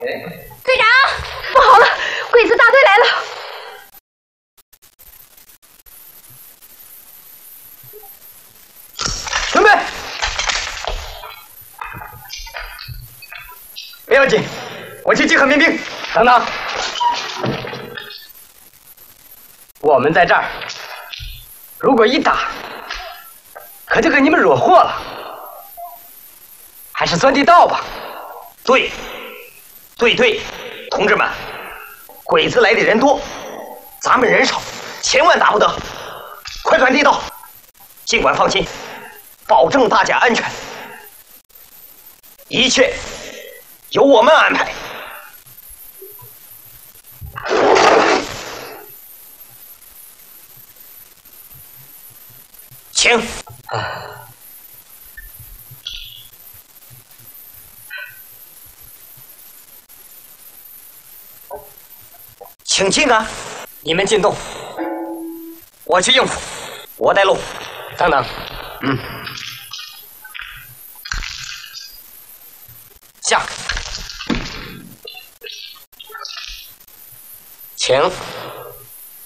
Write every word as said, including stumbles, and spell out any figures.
队长，不好了，鬼子大队来了！ 准备，不要紧，我去集合民兵。等等，我们在这儿，如果一打，可就给你们惹祸了。还是钻地道吧。对，对对，同志们，鬼子来的人多，咱们人少，千万打不得。快钻地道，尽管放心，保证大家安全，一切由我们安排。请。请进啊！你们进洞，我去应付，我带路。等等，嗯，下，请。